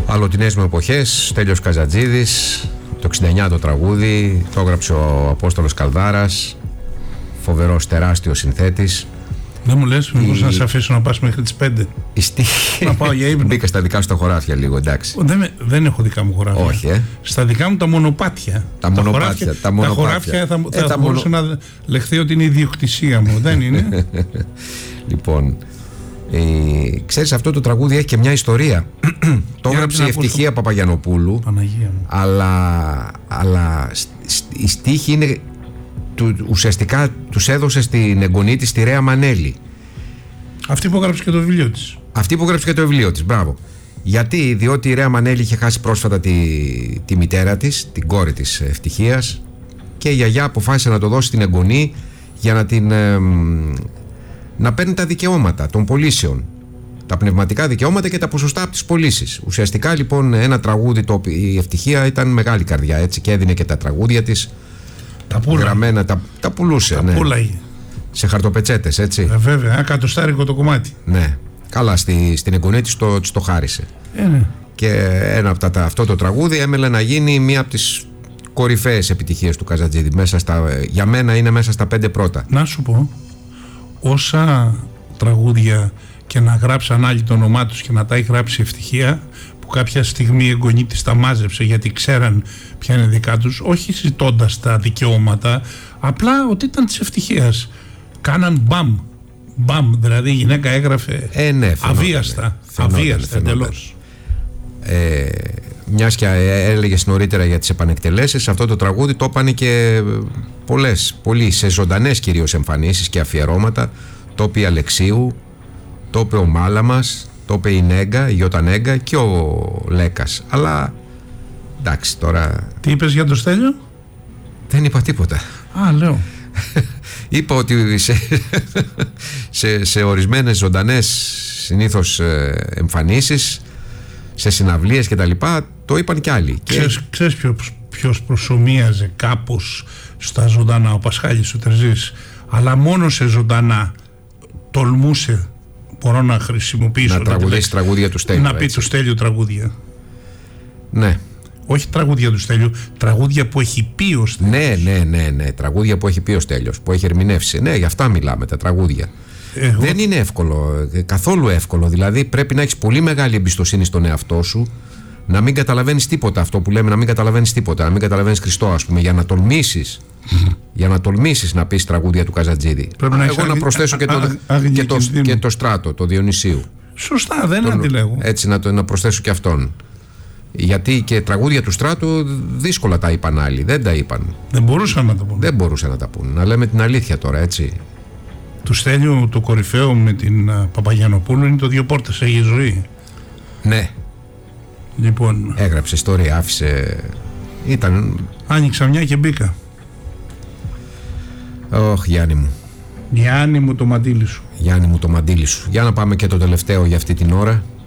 Αλλοτινές μου εποχές, Στέλιος Καζατζίδης, το 69 το τραγούδι, το έγραψε ο Απόστολος Καλδάρας, φοβερός, τεράστιος συνθέτης. Δεν μου λες, μήπως να σε αφήσω να πας μέχρι τις 5. Να πάω για ύπνο. Μπήκα στα δικά σου τα χωράφια λίγο, εντάξει. Δεν έχω δικά μου χωράφια. Όχι, Στα δικά μου τα μονοπάτια. Τα μονοπάτια. Τα χωράφια θα μπορούσε να λεχθεί ότι είναι ιδιοκτησία μου, δεν είναι? Λοιπόν, ξέρεις, αυτό το τραγούδι έχει και μια ιστορία. Το έγραψε η Ευτυχία Παπαγιανοπούλου. Παναγία μου. Αλλά η στίχη είναι, ουσιαστικά τους έδωσε στην εγγονή της, τη Ρέα Μανέλη. Αυτή που έγραψε και το βιβλίο της. Αυτή που έγραψε και το βιβλίο της, μπράβο. Γιατί, διότι η Ρέα Μανέλη είχε χάσει πρόσφατα τη μητέρα της, την κόρη της Ευτυχίας, και η γιαγιά αποφάσισε να το δώσει στην εγγονή για να παίρνει τα δικαιώματα των πωλήσεων, τα πνευματικά δικαιώματα και τα ποσοστά από τις πωλήσεις. Ουσιαστικά λοιπόν ένα τραγούδι, η Ευτυχία ήταν μεγάλη καρδιά, έτσι, και έδινε και τα τραγούδια της. Τα πουλά. Γραμμένα, τα πουλούσε. Τα πουλάγε. Σε χαρτοπετσέτες, έτσι. Βέβαια, ένα κατοστάρικο το κομμάτι. Ναι. Καλά, στην εγγονή της το χάρισε. Ναι. Και ένα από αυτό το τραγούδι έμελε να γίνει μία από τις κορυφαίες επιτυχίες του Καζατζίδη. Για μένα είναι μέσα στα 5 πρώτα. Να σου πω, όσα τραγούδια και να γράψαν άλλοι το όνομά τους και να τα έχει γράψει Ευτυχία, που κάποια στιγμή η εγγονή της τα μάζεψε γιατί ξέραν ποια είναι δικά τους, όχι ζητώντας τα δικαιώματα, απλά ότι ήταν της Ευτυχίας. Κάναν μπαμ, δηλαδή η γυναίκα έγραφε ναι, αβίαστα εντελώς. Μιας και έλεγες νωρίτερα για τις επανεκτελέσεις, αυτό το τραγούδι το έπανε και πολύ σε ζωντανές κυρίως εμφανίσεις και αφιερώματα. Το είπε η Αλεξίου, το είπε ο Μάλαμας, το είπε η Νέγκα, η Γιώτα Νέγκα και ο Λέκας. Αλλά εντάξει τώρα. Τι είπες για το Στέλιο? Δεν είπα τίποτα. Λέω. Είπα ότι σε ορισμένες ζωντανές συνήθως εμφανίσεις, σε συναυλίες και τα λοιπά, το είπαν κι άλλοι. Ξέρεις ποιος προσομοίαζε κάπως στα ζωντανά? Ο Πασχάλης ο Τερζής. Αλλά μόνο σε ζωντανά τολμούσε, μπορώ να χρησιμοποιήσω, να τραγουδήσει τραγούδια του Στέλιου. Να πει του Στέλιου τραγούδια. Ναι. Όχι τραγούδια του Στέλιου, τραγούδια που έχει πει ο Στέλιος. Ναι, τραγούδια που έχει πει ο Στέλιος, που έχει ερμηνεύσει. Ναι, για αυτά μιλάμε, τα τραγούδια. Δεν είναι εύκολο, καθόλου εύκολο. Δηλαδή πρέπει να έχεις πολύ μεγάλη εμπιστοσύνη στον εαυτό σου, να μην καταλαβαίνεις τίποτα, αυτό που λέμε, να μην καταλαβαίνεις τίποτα, να μην καταλαβαίνεις Χριστό, ας πούμε, για να τολμήσεις να πεις τραγούδια του Καζατζίδη. Εγώ να προσθέσω και το Στράτο, το Διονυσίου. Σωστά, δεν αντιλέγω. Έτσι να προσθέσω και αυτόν. Γιατί και τραγούδια του Στράτου δύσκολα τα είπαν άλλοι. Δεν τα είπαν. Δεν μπορούσαν να τα πούν. Να λέμε την αλήθεια τώρα, έτσι. Του Στέλιου το κορυφαίο με την Παπαγιανοπούλου είναι το «Δύο πόρτες έχει ζωή». Ναι. Λοιπόν, έγραψε ιστορία, άφησε. Άνοιξα μια και μπήκα. Γιάννη μου. Γιάννη μου το μαντίλι σου. Για να πάμε και το τελευταίο για αυτή την ώρα.